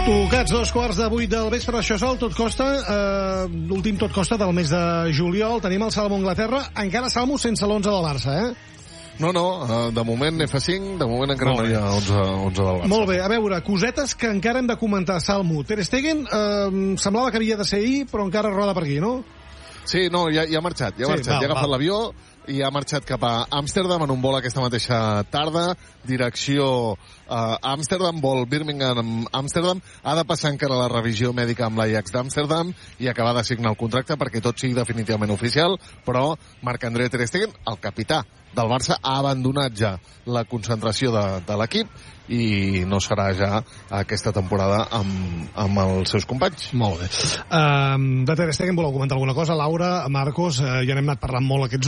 Tocats 2:15 del vespre, això és el Tot Costa, l'últim Tot Costa del mes de juliol. Tenim el Salmo Anglaterra, encara Salmo sense l'11 del Barça, No, de moment F5, de moment encara no hi ha 11 del Barça. Molt bé, a veure, cosetes que encara hem de comentar. Salmo, Ter Stegen semblava que havia de ser ahir, però encara roda per aquí, no? Sí, no, ja ha marxat, ja ha agafat l'avió i ha marxat cap a Amsterdam en un vol aquesta mateixa tarda, direcció Amsterdam, vol Birmingham-Amsterdam, ha de passar encara la revisió mèdica amb l'Ajax d'Amsterdam i acabar de signar el contracte perquè tot sigui definitivament oficial, però Marc-André Ter Stegen, el capità del Barça, ha abandonat ja la concentració de l'equip i no serà ja aquesta temporada amb els seus companys. Molt bé. De Ter Stegen voleu comentar alguna cosa? Laura, Marcos, ja n'hem anat parlant molt aquests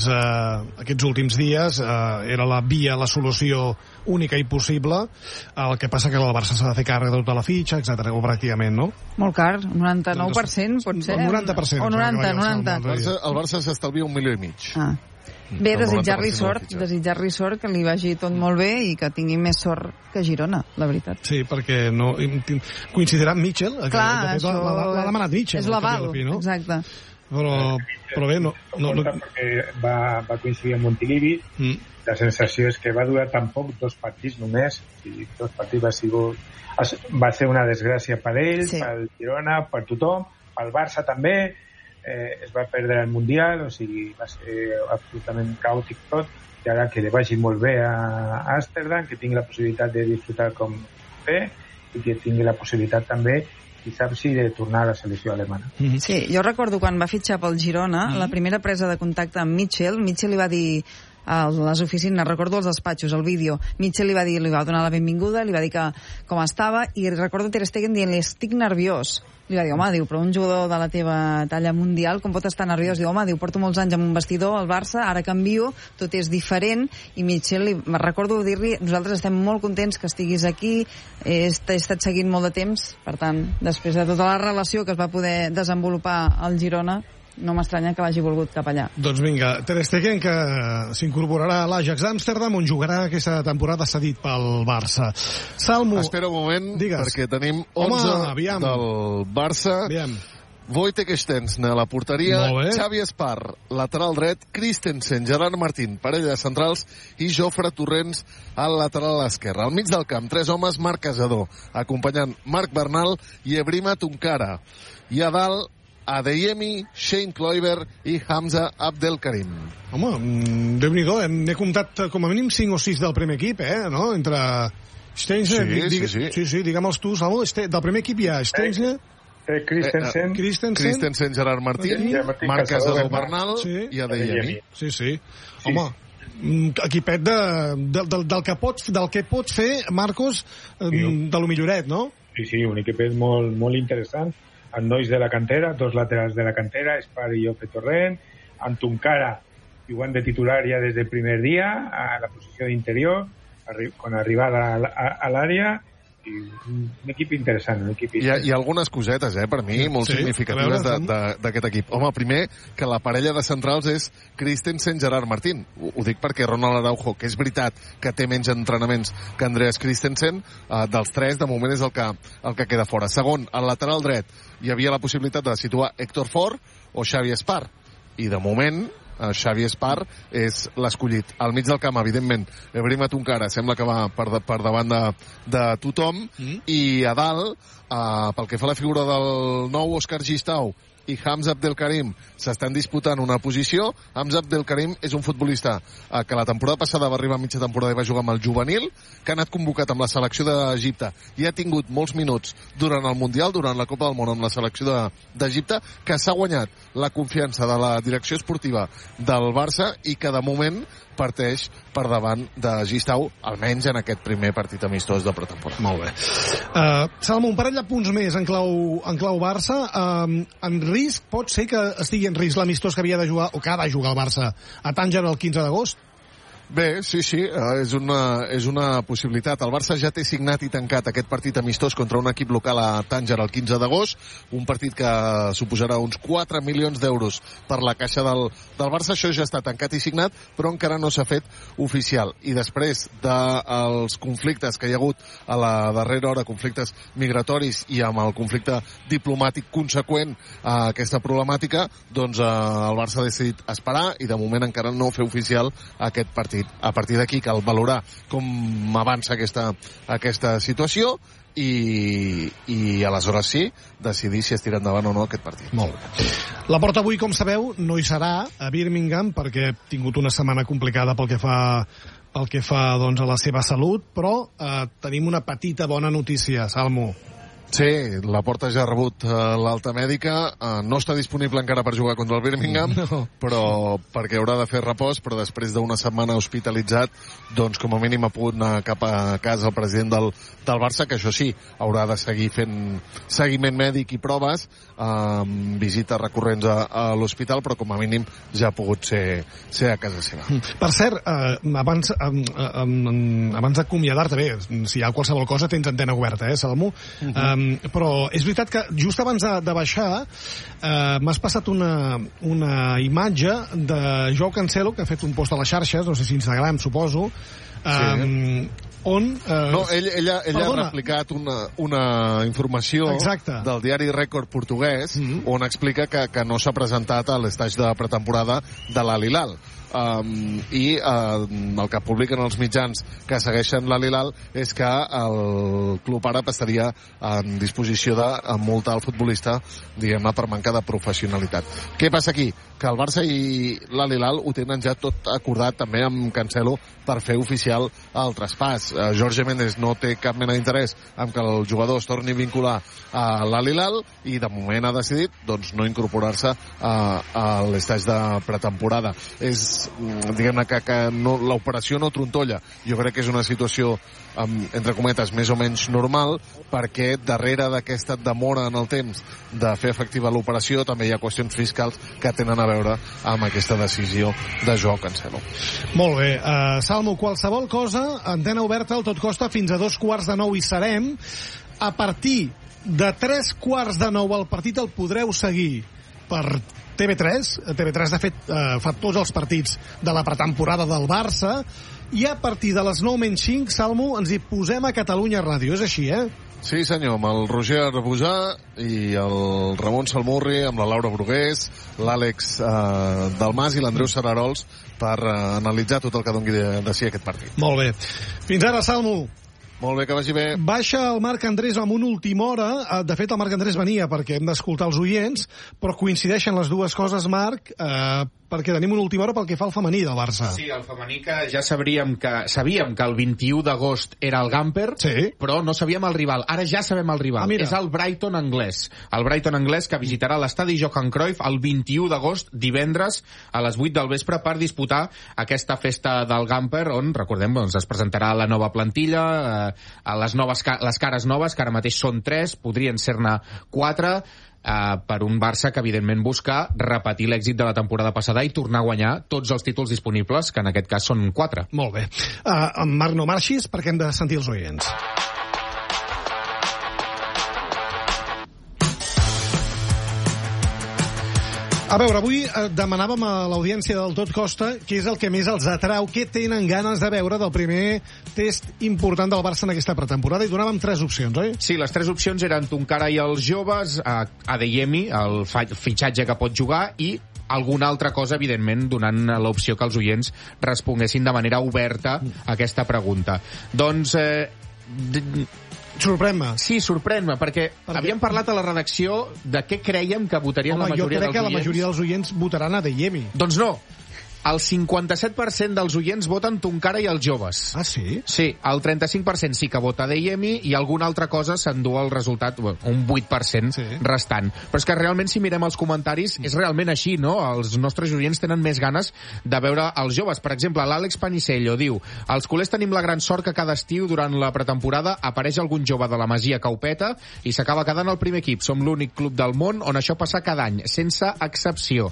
últims dies. Era la via, la solució única i possible. El que passa que el Barça s'ha de fer càrrec de tota la fitxa, etc. o pràcticament, no? Molt car, 99% pot ser. 90%. O 90. El Barça s'estalvia 1,5 milions. Bé, desitjar-li sort, que li vagi tot molt bé i que tingui més sort que Girona, la veritat. Sí, perquè no coincidirà amb Mitchell. Clar, això l'ha demanat Mitchell. És l'aval, exacte. Però bé, no. Perquè va coincidir amb Montilivi. La sensació és que va durar tan poc, 2 partits només. I 2 partits va ser una desgràcia per ell, pel Girona, per tothom, pel Barça també. Es va perdre el Mundial, o sigui, va ser absolutament caòtic tot, i ara que li vagi molt bé a Amsterdam, que tingui la possibilitat de disfrutar com bé, i que tingui la possibilitat també, qui sap si de tornar a la selecció alemana. Sí, jo recordo quan va fitxar pel Girona, la primera presa de contacte amb Mitchell li va dir a les oficines, recordo els despatxos, el vídeo, Mitchell li va donar la benvinguda, li va dir que com estava, i recordo Ter Stegen dient-li, estic nerviós. Li va dir, home, però un jugador de la teva talla mundial, com pot estar nerviós? Diu, home, porto molts anys amb un vestidor al Barça, ara canvio, tot és diferent, i Mitchell, me recordo dir-li, nosaltres estem molt contents que estiguis aquí, he estat seguint molt de temps, per tant, després de tota la relació que es va poder desenvolupar al Girona, no m'estranya que l'hagi volgut cap allà. Doncs vinga, Ter Stegen, que s'incorporarà a l'Ajax d'Amsterdam, on jugarà aquesta temporada cedit pel Barça. Salmo... Espera un moment, perquè tenim 11 del Barça. Wojtek Szczęsny a la porteria, Xavi Espar, lateral dret, Christensen, Gerard Martín, parella de centrals, i Jofre Torrents al lateral esquerre. Al mig del camp, 3 homes, Marc Casador, acompanyant Marc Bernal i Ebrima Tunkara. I a dalt, Adeyemi, Shane Kluivert i Hamza Abdelkarim. Home, Déu-n'hi-do, n'he comptat com a mínim 5 o 6 del primer equip, no? Entre Szczęsny... Sí, digue'm-els tu, Salmo, del primer equip hi ha Szczęsny... Christensen, Gerard Martín, Marc Casador Bernal i Adeyemi. Sí. Home, equipet del que pots fer, Marcos, de lo milloret, no? Sí, un equipet molt interessant. Amb nois de la cantera, 2 laterals de la cantera, Espar i Jofre Torrent, amb Tunkara jugant de titular ja des del primer dia, a la posició d'interior, con arribada a l'àrea, i un equip interessant. Hi ha algunes cosetes, per mi, molt significatives d'aquest equip. Home, primer, que la parella de centrals és Christensen-Gerard Martín. Ho dic perquè Ronald Araujo, que és veritat que té menys entrenaments que Andreas Christensen, dels 3, de moment és el que queda fora. Segon, al lateral dret hi havia la possibilitat de situar Héctor Fort o Xavi Espar, i de moment Xavi Espar és l'escollit. Al mig del camp, evidentment, Ebrima Tunkara sembla que va per davant de tothom, i a dalt, pel que fa a la figura del nou Òscar Gistau i Hamza Abdelkarim s'estan disputant una posició. Hamza Abdelkarim és un futbolista que la temporada passada va arribar a mitja temporada i va jugar amb el juvenil, que ha anat convocat amb la selecció d'Egipte i ha tingut molts minuts durant el Mundial, durant la Copa del Món amb la selecció d'Egipte, que s'ha guanyat la confiança de la direcció esportiva del Barça i que de moment parteix per davant de Gistau, almenys en aquest primer partit amistós de pretemporada. Molt bé. Salmo, un parell de punts més en clau Barça. En risc, pot ser que estigui en risc l'amistós que havia de jugar, o que ha de jugar el Barça a Tànger el 15 d'agost? Bé, sí, és una possibilitat. El Barça ja té signat i tancat aquest partit amistós contra un equip local a Tànger el 15 d'agost, un partit que suposarà uns 4 milions d'euros per la caixa del Barça. Això ja està tancat i signat, però encara no s'ha fet oficial. I després dels conflictes que hi ha hagut a la darrera hora, conflictes migratoris i amb el conflicte diplomàtic conseqüent a aquesta problemàtica, doncs el Barça ha decidit esperar i de moment encara no fer oficial aquest partit. A partir d'aquí cal valorar com avança aquesta situació i aleshores sí, decidir si es tira endavant o no aquest partit. Molt bé. La Porta avui, com sabeu, no hi serà a Birmingham perquè ha tingut una setmana complicada pel que fa doncs, a la seva salut, però tenim una petita bona notícia, Salmo. Sí, la Porta ja ha rebut l'alta mèdica, no està disponible encara per jugar contra el Birmingham, però perquè haurà de fer repòs, però després d'una setmana hospitalitzat, doncs com a mínim ha pogut anar cap a casa el president del Barça, que això sí, haurà de seguir fent seguiment mèdic i proves, visites recurrents a l'hospital, però com a mínim ja ha pogut ser a casa seva. Per cert, abans d'acomiadar-te, bé, si hi ha qualsevol cosa tens antena oberta, Salmo? Però és veritat que just abans de baixar m'has passat una imatge de Joao Cancelo, que ha fet un post a les xarxes, no sé si Instagram, suposo, on... No, ell ha replicat una informació del diari Rècord portuguès on explica que no s'ha presentat a l'estatge de pretemporada de l'Al-Hilal. I el que publiquen els mitjans que segueixen l'Al-Hilal és que el club àrab estaria en disposició de multar el futbolista, diguem-ne, per manca de professionalitat. Què passa aquí? Que el Barça i l'Al-Hilal ho tenen ja tot acordat també amb Cancelo per fer oficial el traspàs. Jorge Méndez no té cap mena d'interès en que el jugador es torni a vincular a l'Al-Hilal i de moment ha decidit doncs, no incorporar-se a l'estatge de pretemporada. És, diguem-ne, que l'operació no trontolla. Jo crec que és una situació, entre cometes, més o menys normal, perquè darrere d'aquesta demora en el temps de fer efectiva l'operació també hi ha qüestions fiscals que tenen a veure amb aquesta decisió de Joao Cancelo. Molt bé. Salmo, qualsevol cosa, antena oberta al Tot Costa fins a 8:45 hi serem. A partir de 8:45 el partit el podreu seguir per TV3. TV3, de fet, fa tots els partits de la pretemporada del Barça. I a partir de les 9:05, Salmo, ens hi posem a Catalunya Ràdio. És així, Sí, senyor, amb el Roger Arbusà i el Ramon Salmurri, amb la Laura Brugués, l'Àlex Dalmas i l'Andreu Sararols per analitzar tot el que doni de si aquest partit. Molt bé. Fins ara, Salmo. Molt bé, que vagi bé. Baixa el Marc Andrés amb una última hora. De fet, el Marc Andrés venia perquè hem d'escoltar els oients, però coincideixen les dues coses, Marc, perquè tenim una última hora pel que fa al femení del Barça. Sí, el femení que ja sabíem que el 21 d'agost era el Gamper, sí, però no sabíem el rival. Ara ja sabem el rival. És el Brighton anglès. El Brighton anglès que visitarà l'estadi Johan Cruyff el 21 d'agost, divendres, a les 8 del vespre, per disputar aquesta festa del Gamper, on, recordem, doncs, es presentarà la nova plantilla, les cares noves, que ara mateix són 3, podrien ser-ne 4, per un Barça que evidentment busca repetir l'èxit de la temporada passada i tornar a guanyar tots els títols disponibles, que en aquest cas són 4. Molt bé. Marc, no marxis perquè hem de sentir els oients. A veure, avui demanàvem a l'audiència del Tot Costa què és el que més els atrau, què tenen ganes de veure del primer test important del Barça en aquesta pretemporada, i donàvem 3 opcions, oi? Sí, les 3 opcions eren Tonkara i els joves, Adeyemi, el fitxatge que pot jugar, i alguna altra cosa, evidentment, donant l'opció que els oients responguessin de manera oberta a aquesta pregunta. Doncs... Sorprèn-me. Sí, sorprèn-me, perquè havíem parlat a la redacció de què creiem que votarien la majoria dels oients. Jo crec que la majoria dels oients votaran Adeyemi. Doncs no. El 57% dels oients voten Tonkara i els joves. Ah, sí? Sí, el 35% sí que vota Adeyemi i alguna altra cosa s'endú el resultat, un 8% restant. Però és que realment, si mirem els comentaris, és realment així, no? Els nostres oients tenen més ganes de veure els joves. Per exemple, l'Àlex Panicello diu: els culers tenim la gran sort que cada estiu, durant la pretemporada, apareix algun jove de la Masia que ho peta i s'acaba quedant al primer equip. Som l'únic club del món on això passa cada any, sense excepció.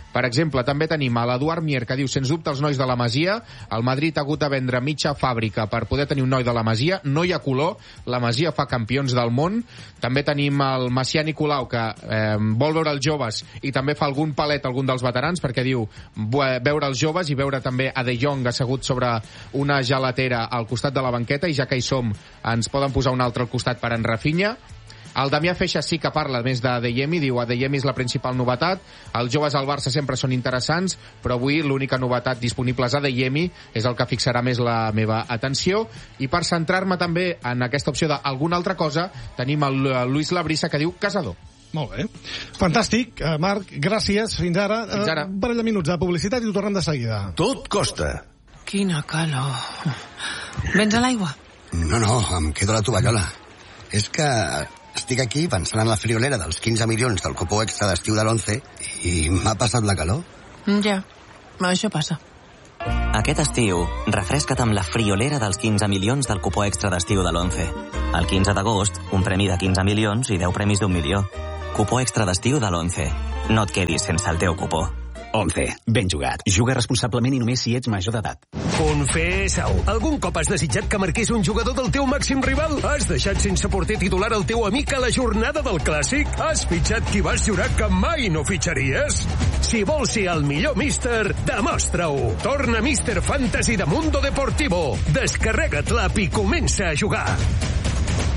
Per exemple, també tenim a l'Eduard Mier, que diu, sens dubte, els nois de la Masia. El Madrid ha hagut de vendre mitja fàbrica per poder tenir un noi de la Masia. No hi ha color. La Masia fa campions del món. També tenim el Macià Nicolau, que vol veure els joves i també fa algun palet a algun dels veterans, perquè diu veure els joves i veure també a De Jong assegut sobre una gelatera al costat de la banqueta, i ja que hi som, ens poden posar un altre al costat per en Rafinha. El Damià Feixa sí que parla més de Adeyemi, diu Adeyemi és la principal novetat, els joves al Barça sempre són interessants, però avui l'única novetat disponible és Adeyemi, és el que fixarà més la meva atenció. I per centrar-me també en aquesta opció d'alguna altra cosa, tenim el Luis Labrissa, que diu Casador. Molt bé. Fantàstic, Marc, gràcies. Fins ara. Fins ara. Un parell de minuts de publicitat i ho tornem de seguida. Tot costa. Quina calor. Vens a l'aigua? No, em quedo a la tovallola. És que estic aquí pensant en la friolera dels 15 milions del cupó extra d'estiu de l'11 i m'ha passat la calor. Ja, això passa. Aquest estiu, refresca't amb la friolera dels 15 milions del cupó extra d'estiu de l'11. El 15 d'agost, un premi de 15 milions i 10 premis d'1 milió. Cupó extra d'estiu de l'11. No et quedis sense el teu cupó. 11. Ben jugat. Juga responsablement i només si ets major d'edat. Confessa-ho. Algun cop has desitjat que marqués un jugador del teu màxim rival? Has deixat sense porter titular el teu amic a la jornada del Clàssic? Has fitxat qui vas jurar que mai no fitxaries? Si vols ser el millor míster, demostra-ho. Torna Míster Fantasy de Mundo Deportivo. Descarrega't l'app i comença a jugar.